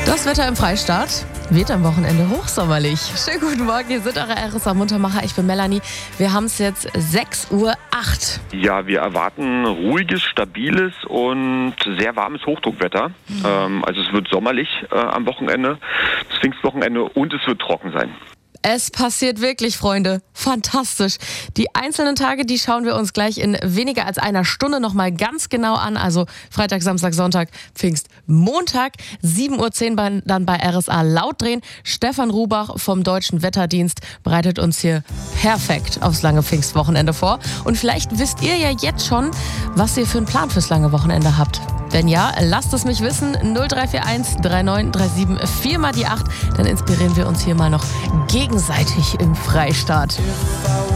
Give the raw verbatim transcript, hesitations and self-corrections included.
Das Wetter im Freistaat wird am Wochenende hochsommerlich. Schönen guten Morgen, hier sind eure R S A-Muntermacher. Ich bin Melanie. Wir haben es jetzt sechs Uhr acht. Ja, wir erwarten ruhiges, stabiles und sehr warmes Hochdruckwetter. Mhm. Ähm, also es wird sommerlich äh, am Wochenende, das Pfingstwochenende, und es wird trocken sein. Es passiert wirklich, Freunde. Fantastisch. Die einzelnen Tage, die schauen wir uns gleich in weniger als einer Stunde nochmal ganz genau an. Also Freitag, Samstag, Sonntag, Pfingst, Montag, sieben Uhr zehn bei, dann bei R S A laut drehen. Stefan Rubach vom Deutschen Wetterdienst bereitet uns hier perfekt aufs lange Pfingstwochenende vor. Und vielleicht wisst ihr ja jetzt schon, was ihr für einen Plan fürs lange Wochenende habt. Wenn ja, lasst es mich wissen. null drei vier eins drei neun drei sieben vier mal die acht. Dann inspirieren wir uns hier mal noch gegenseitig im Freistaat.